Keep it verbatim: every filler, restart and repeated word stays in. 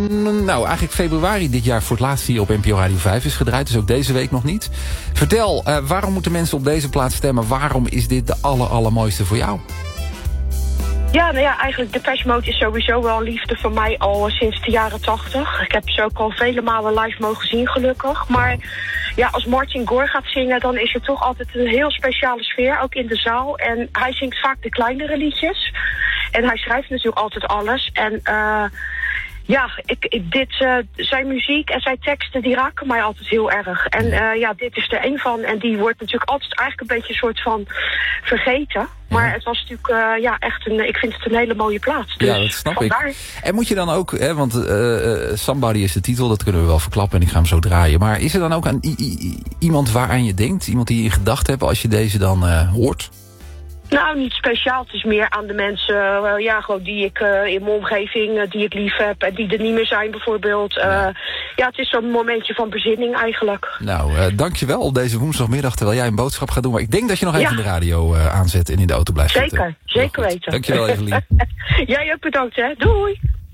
n- nou, eigenlijk februari dit jaar voor het laatst hier op N P O Radio vijf is gedraaid. Dus ook deze week nog niet. Vertel, uh, waarom moeten mensen op deze plaat stemmen? Waarom is dit de aller, allermooiste voor jou? Ja, nou ja, eigenlijk Depeche Mode is sowieso wel liefde voor mij al sinds de jaren tachtig. Ik heb ze ook al vele malen live mogen zien, gelukkig. Maar ja, als Martin Gore gaat zingen, dan is het toch altijd een heel speciale sfeer, ook in de zaal. En hij zingt vaak de kleinere liedjes. En hij schrijft natuurlijk altijd alles. En uh, ja, ik, ik, dit, uh, zijn muziek en zijn teksten, die raken mij altijd heel erg. En uh, ja, dit is er één van. En die wordt natuurlijk altijd eigenlijk een beetje een soort van vergeten. Maar ja. Het was natuurlijk uh, ja, echt een, ik vind het een hele mooie plaats. Dus ja, dat snap vandaar. ik. En moet je dan ook, hè, want uh, Somebody is de titel, dat kunnen we wel verklappen en ik ga hem zo draaien. Maar is er dan ook aan i- i- iemand waaraan je denkt? Iemand die je in gedachten hebt als je deze dan uh, hoort? Nou, niet speciaal. Het is meer aan de mensen uh, ja, gewoon die ik uh, in mijn omgeving, uh, die ik lief heb en die er niet meer zijn bijvoorbeeld. Uh, ja. ja, het is zo'n momentje van bezinning eigenlijk. Nou, uh, dankjewel op deze woensdagmiddag terwijl jij een boodschap gaat doen. Maar ik denk dat je nog even ja. de radio uh, aanzet en in de auto blijft zeker, zitten. Zeker, zeker weten. Dankjewel, Evelien. Jij ook bedankt, hè. Doei!